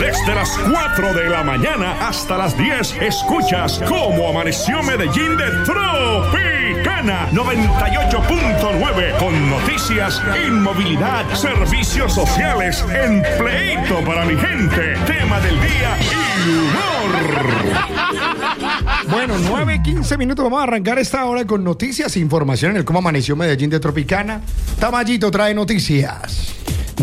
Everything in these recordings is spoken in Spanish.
Desde las 4 de la mañana hasta las 10 escuchas Cómo Amaneció Medellín de Tropicana 98.9 con noticias, inmovilidad, servicios sociales, empleito para mi gente, tema del día y humor. Bueno, 9:15 vamos a arrancar esta hora con noticias e información en el Cómo Amaneció Medellín de Tropicana. Tamayito trae noticias.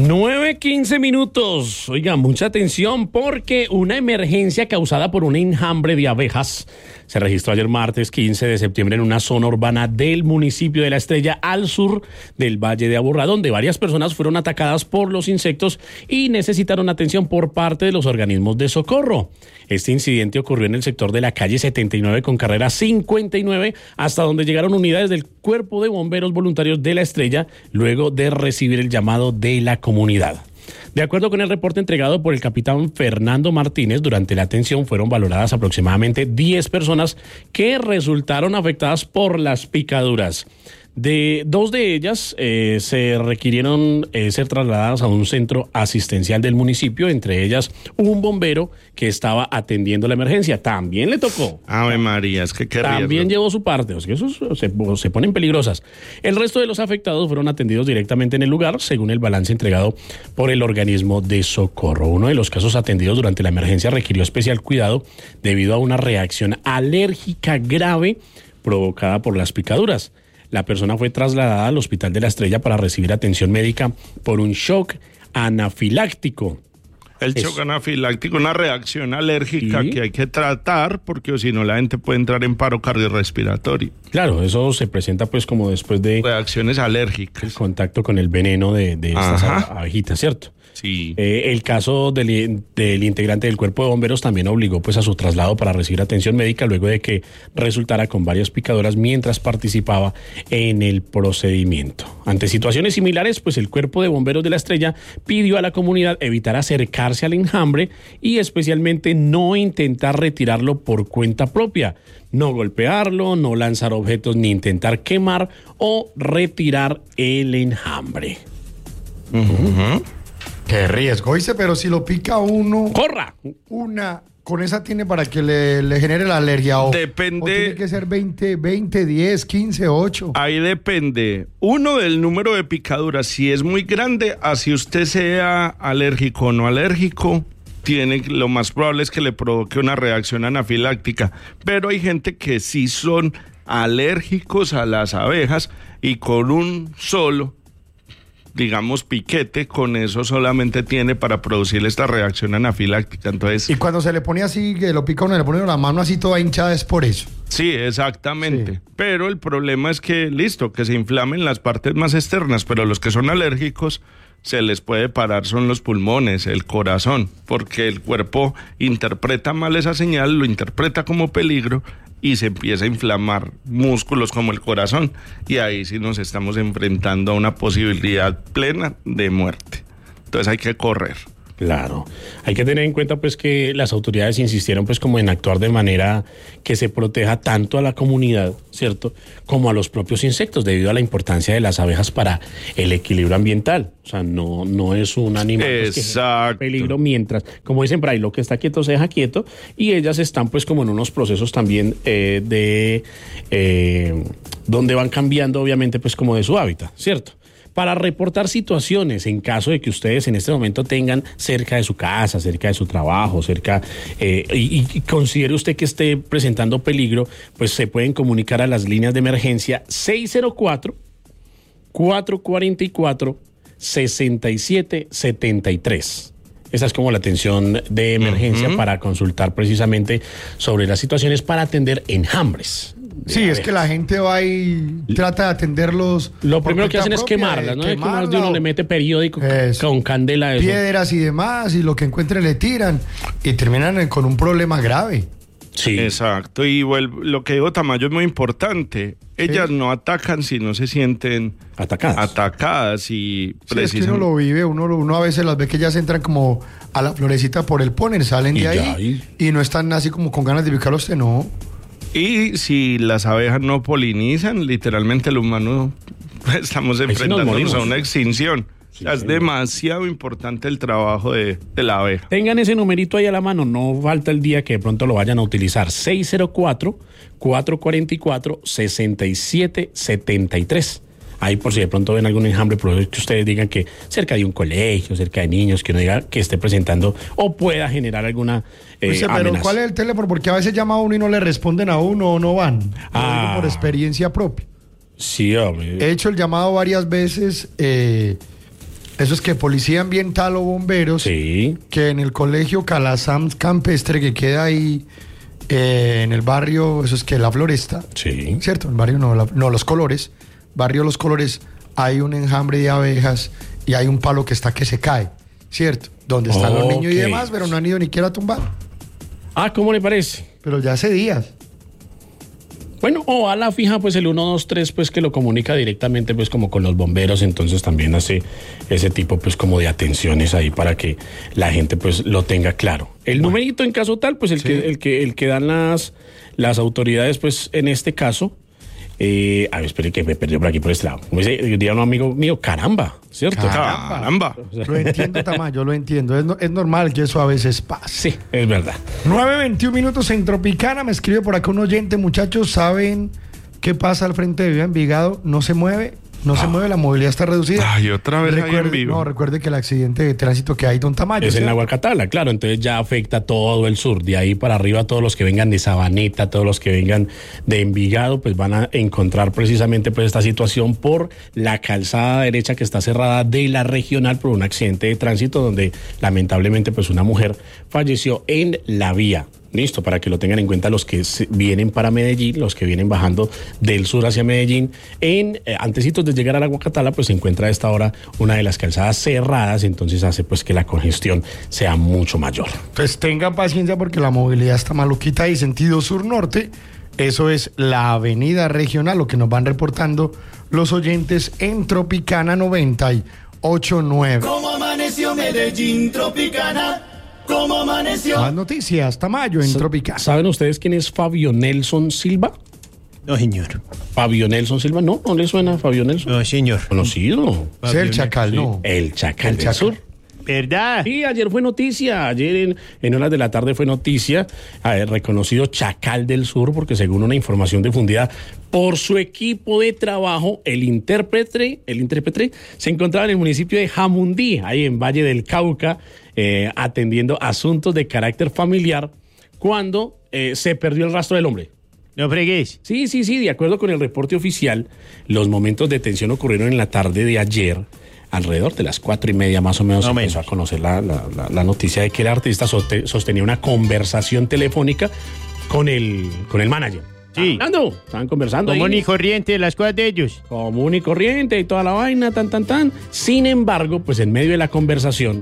9:15. Oiga, mucha atención porque una emergencia causada por un enjambre de abejas se registró ayer martes 15 de septiembre en una zona urbana del municipio de La Estrella, al sur del Valle de Aburrá, donde varias personas fueron atacadas por los insectos y necesitaron atención por parte de los organismos de socorro. Este incidente ocurrió en el sector de la calle 79 con carrera 59, hasta donde llegaron unidades del Cuerpo de Bomberos Voluntarios de La Estrella, luego de recibir el llamado de la comunidad. De acuerdo con el reporte entregado por el capitán Fernando Martínez, durante la atención fueron valoradas aproximadamente 10 personas que resultaron afectadas por las picaduras. Dos de ellas se requirieron ser trasladadas a un centro asistencial del municipio, entre ellas un bombero que estaba atendiendo la emergencia. También le tocó. Ave María, es que qué riesgo. También llevó su parte, o sea, esos se ponen peligrosas. El resto de los afectados fueron atendidos directamente en el lugar, según el balance entregado por el organismo de socorro. Uno de los casos atendidos durante la emergencia requirió especial cuidado debido a una reacción alérgica grave provocada por las picaduras. La persona fue trasladada al Hospital de La Estrella para recibir atención médica por un shock anafiláctico. El shock anafiláctico, una reacción alérgica que hay que tratar, porque si no la gente puede entrar en paro cardiorrespiratorio. Claro, eso se presenta pues como después de reacciones alérgicas. El contacto con el veneno de estas abejitas, ¿cierto? Sí. El caso del integrante del Cuerpo de Bomberos también obligó pues a su traslado para recibir atención médica luego de que resultara con varias picaduras mientras participaba en el procedimiento. Ante situaciones similares, pues el Cuerpo de Bomberos de La Estrella pidió a la comunidad evitar acercarse al enjambre y especialmente no intentar retirarlo por cuenta propia, no golpearlo, no lanzar objetos ni intentar quemar o retirar el enjambre. Qué riesgo, dice, pero si lo pica uno... ¡Corra! Con esa tiene para que le genere la alergia. Depende. O tiene que ser 20, 10, 15, 8. Ahí depende. Uno, del número de picaduras. Si es muy grande, así usted sea alérgico o no alérgico, lo más probable es que le provoque una reacción anafiláctica. Pero hay gente que sí son alérgicos a las abejas y con un solo, digamos, piquete, con eso solamente tiene para producir esta reacción anafiláctica. Entonces, y cuando se le pone así, que lo pica uno, le pone la mano así toda hinchada, es por eso. Sí, exactamente. Sí. Pero el problema es que, que se inflamen las partes más externas, pero los que son alérgicos se les puede parar son los pulmones, el corazón, porque el cuerpo interpreta mal esa señal, lo interpreta como peligro y se empieza a inflamar músculos como el corazón, y ahí sí nos estamos enfrentando a una posibilidad plena de muerte. Entonces hay que correr. Claro, hay que tener en cuenta pues que las autoridades insistieron pues como en actuar de manera que se proteja tanto a la comunidad, ¿cierto?, como a los propios insectos, debido a la importancia de las abejas para el equilibrio ambiental. O sea, no es un animal pues, que genera peligro, mientras, como dicen por ahí, lo que está quieto se deja quieto, y ellas están pues como en unos procesos también donde van cambiando obviamente pues como de su hábitat, ¿cierto? Para reportar situaciones en caso de que ustedes en este momento tengan cerca de su casa, cerca de su trabajo, y considere usted que esté presentando peligro, pues se pueden comunicar a las líneas de emergencia 604-444-6773. Esa es como la atención de emergencia para consultar precisamente sobre las situaciones para atender enjambres. Sí, es que la gente va y trata de atenderlos. Lo primero que hacen es quemarlas, ¿no? Es que más de uno le mete periódico con candela. Eso. Piedras y demás, y lo que encuentren le tiran, y terminan con un problema grave. Sí. Exacto, y lo que digo Tamayo es muy importante. Ellas no atacan si no se sienten atacadas y es que uno lo vive, uno a veces las ve que ellas entran como a la florecita por el polen, salen de ahí y no están así como con ganas de picarlo, usted no. Y si las abejas no polinizan, literalmente el humano estamos enfrentándonos a una extinción. Sí, es señor. demasiado importante el trabajo de la abeja. Tengan ese numerito ahí a la mano, no falta el día que de pronto lo vayan a utilizar. 604-444-6773. Ahí por si de pronto ven algún enjambre, por que ustedes digan que cerca de un colegio, cerca de niños, que uno diga que esté presentando o pueda generar alguna Dice, pero amenaza. ¿cuál es el teléfono? Porque a veces llama a uno y no le responden a uno o no van. Lo digo por experiencia propia. Sí, hombre. He hecho el llamado varias veces. Eso es que policía ambiental o bomberos. Sí. Que en el colegio Calazam Campestre, que queda ahí en el barrio, eso es que La Floresta. Sí. ¿Cierto? El barrio no, Los Colores. Barrio Los Colores, hay un enjambre de abejas y hay un palo que se cae, ¿cierto? Donde están los niños y Ok. demás, pero no han ido ni siquiera a tumbar. Ah, ¿cómo le parece? Pero ya hace días. Bueno, o a la fija, pues el 123, pues que lo comunica directamente, pues como con los bomberos, entonces también hace ese tipo, pues como de atenciones ahí para que la gente, pues lo tenga claro. El numerito en caso tal, pues el que dan las autoridades, pues en este caso. A ver, espere que me perdió por aquí por este lado. Como diría un amigo mío, caramba, ¿cierto? Caramba. Lo entiendo, Tamayo, lo entiendo. Es normal que eso a veces pase. Sí, es verdad. 9:21 minutos en Tropicana. Me escribe por acá un oyente, muchachos. ¿Saben qué pasa al frente de Viva Envigado? No se mueve, la movilidad está reducida. Ay, otra vez ahí en vivo. No, recuerde que el accidente de tránsito que hay, don Tamayo. Es en ¿cierto? la Guacatala, claro, entonces ya afecta todo el sur, de ahí para arriba todos los que vengan de Sabaneta, todos los que vengan de Envigado, pues van a encontrar precisamente pues esta situación por la calzada derecha que está cerrada de la regional por un accidente de tránsito donde lamentablemente pues una mujer falleció en la vía. Listo, para que lo tengan en cuenta los que vienen para Medellín, los que vienen bajando del sur hacia Medellín. Antecitos de llegar a la Guacatala, pues se encuentra a esta hora una de las calzadas cerradas, entonces hace pues que la congestión sea mucho mayor. Entonces tengan paciencia porque la movilidad está maluquita y sentido sur-norte. Eso es la avenida regional, lo que nos van reportando los oyentes en Tropicana 98.9. ¿Cómo amaneció Medellín, Tropicana? ¿Cómo amaneció? Más noticias, Tamayo en Tropicana. ¿Saben ustedes quién es Fabio Nelson Silva? No, señor. Fabio Nelson Silva, ¿no? ¿No le suena a Fabio Nelson? No, señor. Conocido. Es el Chacal, ¿no? El Chacal del Chacal. Sur. ¿Verdad? Sí, ayer fue noticia, ayer en horas de la tarde fue noticia, reconocido Chacal del Sur, porque según una información difundida por su equipo de trabajo, el intérprete se encontraba en el municipio de Jamundí, ahí en Valle del Cauca, atendiendo asuntos de carácter familiar, cuando se perdió el rastro del hombre. No fregues. Sí, de acuerdo con el reporte oficial, los momentos de tensión ocurrieron en la tarde de ayer, alrededor de las 4:30 más o menos, se empezó a conocer la noticia de que el artista sostenía una conversación telefónica con el manager. Sí. Estaban conversando. Común ahí. y corriente de las cosas de ellos. Común y corriente y toda la vaina, tan. Sin embargo, pues en medio de la conversación,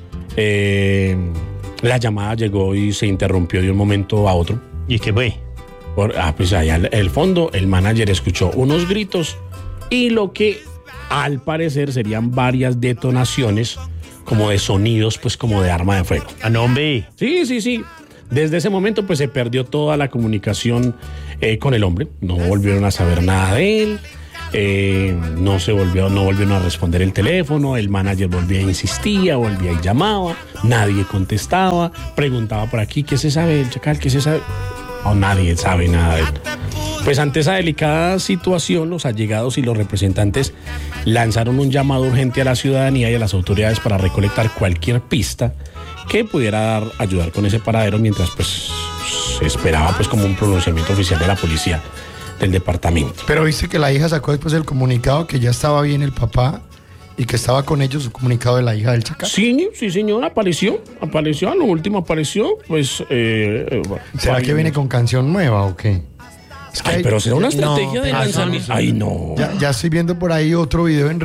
la llamada llegó y se interrumpió de un momento a otro. ¿Y qué fue? Pues allá al fondo, el manager escuchó unos gritos y lo que al parecer serían varias detonaciones como de sonidos, pues como de arma de fuego. Ah, no, hombre. Sí. Desde ese momento pues se perdió toda la comunicación con el hombre. No volvieron a saber nada de él. No volvieron a responder el teléfono. El manager volvía e insistía, volvía y llamaba. Nadie contestaba. Preguntaba por aquí, ¿qué se sabe del Chacal? ¿Qué se sabe? No, nadie sabe nada de él. Pues ante esa delicada situación, los allegados y los representantes lanzaron un llamado urgente a la ciudadanía y a las autoridades para recolectar cualquier pista que pudiera ayudar con ese paradero, mientras pues se esperaba pues como un pronunciamiento oficial de la policía del departamento. Pero viste que la hija sacó después el comunicado que ya estaba bien el papá y que estaba con ellos, su comunicado de la hija del Chacal. Sí, señor, apareció, a lo último apareció, pues... ¿Será que viene con canción nueva o qué? Es que Ay, pero será una estrategia de no, lanzamiento. Ay, no. ya estoy viendo por ahí otro video en